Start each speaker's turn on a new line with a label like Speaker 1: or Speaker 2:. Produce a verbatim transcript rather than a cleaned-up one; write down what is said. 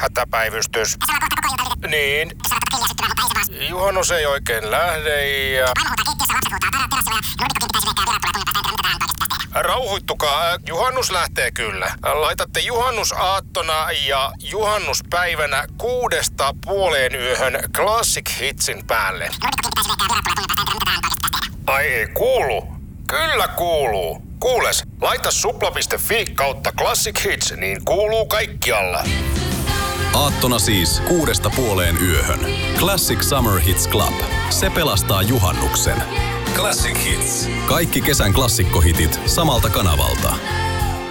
Speaker 1: Hätäpäivystys. Niin. Juhannus ei oikein lähde ja... Rauhoittukaa, juhannus lähtee kyllä. Laitatte juhannusaattona ja juhannuspäivänä kuudesta puoleen yöhön Classic Hitsin päälle. Ai ei kuulu? Kyllä kuuluu. Kuules, laita supla piste fi kautta Classic Hits, niin kuuluu kaikkialla.
Speaker 2: Aattona siis kuudesta puoleen yöhön. Classic Summer Hits Club. Se pelastaa juhannuksen. Classic Hits. Kaikki kesän klassikkohitit samalta kanavalta.